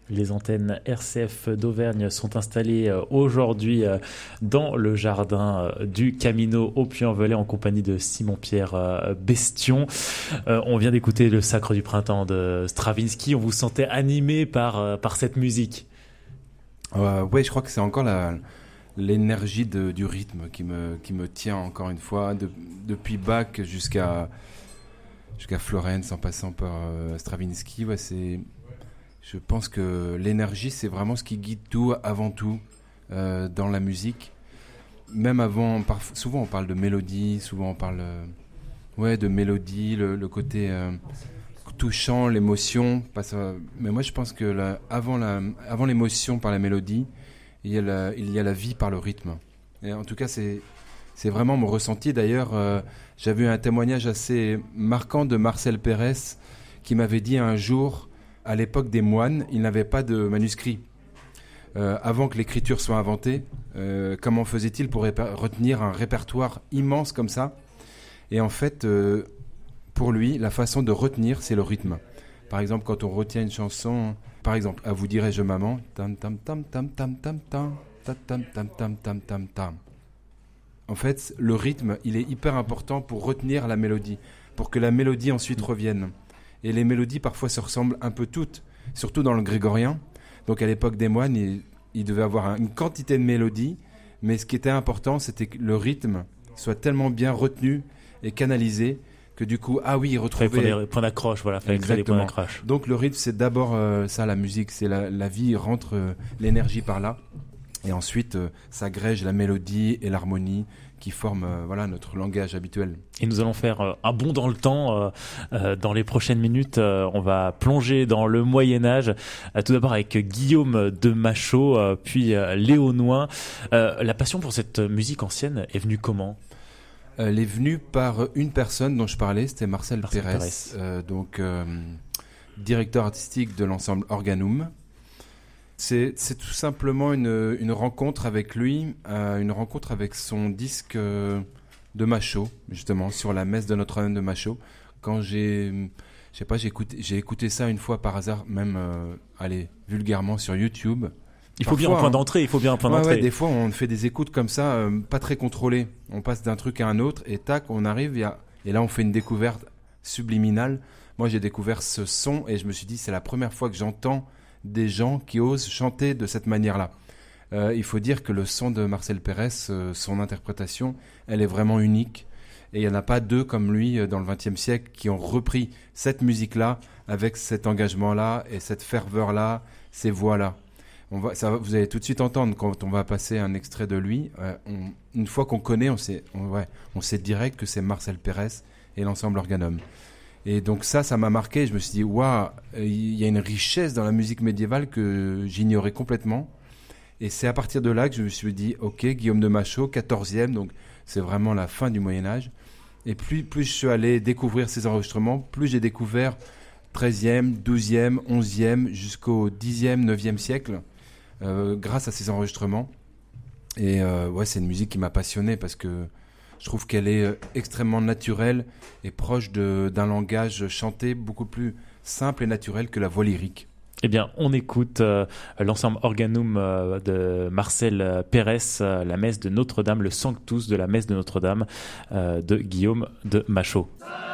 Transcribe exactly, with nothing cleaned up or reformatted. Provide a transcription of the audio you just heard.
Les antennes R C F d'Auvergne sont installées aujourd'hui dans le jardin du Camino au Puy-en-Velay en compagnie de Simon-Pierre Bestion. On vient d'écouter le Sacre du printemps de Stravinsky. On vous sentait animé par, par cette musique. Euh, oui, je crois que c'est encore la, l'énergie de, du rythme qui me, qui me tient encore une fois, de, depuis Bach jusqu'à, jusqu'à Florence en passant par euh, Stravinsky. Ouais, c'est... Je pense que l'énergie, c'est vraiment ce qui guide tout, avant tout, euh, dans la musique. Même avant, parf- souvent on parle de mélodie, souvent on parle euh, ouais, de mélodie, le, le côté euh, touchant, l'émotion. Parce, euh, mais moi je pense que la, avant, la, avant l'émotion par la mélodie, il y a la, il y a la vie par le rythme. Et en tout cas, c'est, c'est vraiment mon ressenti. D'ailleurs, euh, j'avais eu un témoignage assez marquant de Marcel Pérez qui m'avait dit un jour... À l'époque des moines, ils n'avaient pas de manuscrit. Euh, avant que l'écriture soit inventée, euh, comment faisait-il pour répa- retenir un répertoire immense comme ça ? Et en fait, euh, pour lui, la façon de retenir, c'est le rythme. Par exemple, quand on retient une chanson, par exemple, « À vous dirai-je maman » tam tam tam tam tam tam tam tam tam tam tam tam tam tam. En fait, le rythme, il est hyper important pour retenir la mélodie, pour que la mélodie ensuite revienne. Et les mélodies, parfois, se ressemblent un peu toutes, surtout dans le grégorien. Donc, à l'époque des moines, il, il devait avoir une quantité de mélodies. Mais ce qui était important, c'était que le rythme soit tellement bien retenu et canalisé que du coup, ah oui, il retrouvait... Il fallait des points d'accroche, voilà, il fallait créer des points d'accroche. Donc, le rythme, c'est d'abord euh, ça, la musique. C'est la, la vie rentre euh, l'énergie par là. Et ensuite, euh, s'agrège la mélodie et l'harmonie qui forment euh, voilà, notre langage habituel. Et nous allons faire euh, un bond dans le temps. Euh, euh, dans les prochaines minutes, euh, on va plonger dans le Moyen-Âge. Euh, tout d'abord avec Guillaume de Machaut, euh, puis euh, Léo Nouin. Euh, la passion pour cette musique ancienne est venue comment ? Elle est venue par une personne dont je parlais, c'était Marcel, Marcel Pérez, Pérez. Euh, donc euh, directeur artistique de l'ensemble Organum. C'est, c'est tout simplement une, une rencontre avec lui, euh, une rencontre avec son disque euh, de Machaut, justement, sur la messe de Notre-Dame de Machaut. Quand j'ai, je sais pas, j'ai écouté, j'ai écouté ça une fois par hasard, même, euh, allez, vulgairement sur YouTube. Il faut Parfois, bien un point hein. d'entrée, il faut bien un point ouais, d'entrée. Ouais, des fois, on fait des écoutes comme ça, euh, pas très contrôlées. On passe d'un truc à un autre et tac, on arrive, y a, et là, on fait une découverte subliminale. Moi, j'ai découvert ce son et je me suis dit, c'est la première fois que j'entends des gens qui osent chanter de cette manière-là. Euh, il faut dire que le son de Marcel Pérez, euh, son interprétation, elle est vraiment unique. Et il n'y en a pas deux comme lui euh, dans le vingtième siècle qui ont repris cette musique-là avec cet engagement-là et cette ferveur-là, ces voix-là. On va, ça, vous allez tout de suite entendre quand on va passer un extrait de lui. Euh, on, une fois qu'on connaît, on sait, on, ouais, on sait direct que c'est Marcel Pérez et l'ensemble Organum. Et donc ça, ça m'a marqué. Je me suis dit, waouh, il y a une richesse dans la musique médiévale que j'ignorais complètement. Et c'est à partir de là que je me suis dit, ok, Guillaume de Machaut, quatorzième, donc c'est vraiment la fin du Moyen-Âge. Et plus, plus je suis allé découvrir ces enregistrements, plus j'ai découvert treizième, douzième, onzième, jusqu'au dixième, neuvième siècle, euh, grâce à ces enregistrements. Et euh, ouais, c'est une musique qui m'a passionné parce que je trouve qu'elle est extrêmement naturelle et proche de, d'un langage chanté beaucoup plus simple et naturel que la voix lyrique. Eh bien, on écoute euh, l'ensemble Organum euh, de Marcel Pérez, euh, la messe de Notre-Dame, le Sanctus de la messe de Notre-Dame euh, de Guillaume de Machaut.